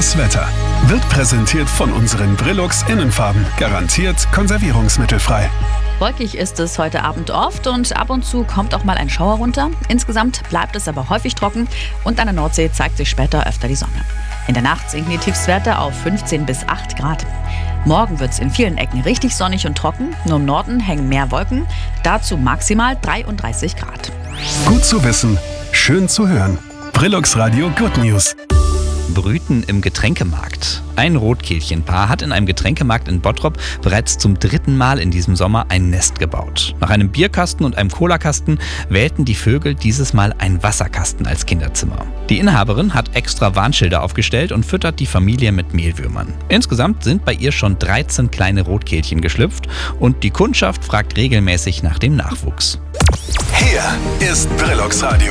Das Wetter wird präsentiert von unseren Brillux Innenfarben. Garantiert konservierungsmittelfrei. Wolkig ist es heute Abend oft und ab und zu kommt auch mal ein Schauer runter. Insgesamt bleibt es aber häufig trocken und an der Nordsee zeigt sich später öfter die Sonne. In der Nacht sinken die Tiefstwerte auf 15 bis 8 Grad. Morgen wird es in vielen Ecken richtig sonnig und trocken. Nur im Norden hängen mehr Wolken. Dazu maximal 33 Grad. Gut zu wissen, schön zu hören. Brillux Radio Good News. Brüten im Getränkemarkt. Ein Rotkehlchenpaar hat in einem Getränkemarkt in Bottrop bereits zum 3. Mal in diesem Sommer ein Nest gebaut. Nach einem Bierkasten und einem Colakasten wählten die Vögel dieses Mal einen Wasserkasten als Kinderzimmer. Die Inhaberin hat extra Warnschilder aufgestellt und füttert die Familie mit Mehlwürmern. Insgesamt sind bei ihr schon 13 kleine Rotkehlchen geschlüpft und die Kundschaft fragt regelmäßig nach dem Nachwuchs. Hier ist Brillux Radio.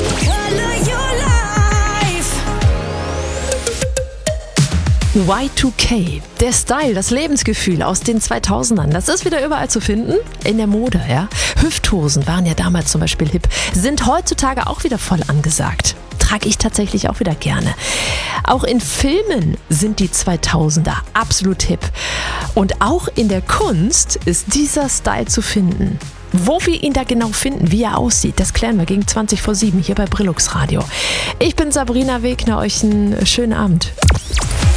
Y2K, der Style, das Lebensgefühl aus den 2000ern, das ist wieder überall zu finden, in der Mode, ja. Hüfthosen waren ja damals zum Beispiel hip, sind heutzutage auch wieder voll angesagt. Trage ich tatsächlich auch wieder gerne. Auch in Filmen sind die 2000er absolut hip. Und auch in der Kunst ist dieser Style zu finden. Wo wir ihn da genau finden, wie er aussieht, das klären wir gegen 20:07 hier bei Brillux Radio. Ich bin Sabrina Wegner, euch einen schönen Abend.